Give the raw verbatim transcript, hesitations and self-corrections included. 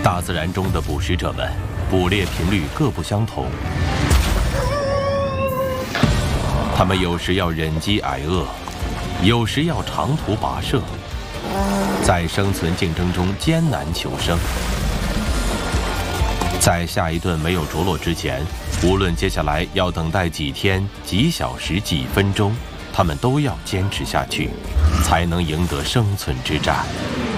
大自然中的捕食者们，捕猎频率各不相同。他们有时要忍饥挨饿，有时要长途跋涉，在生存竞争中艰难求生。在下一顿没有着落之前，无论接下来要等待几天、几小时、几分钟，他们都要坚持下去，才能赢得生存之战。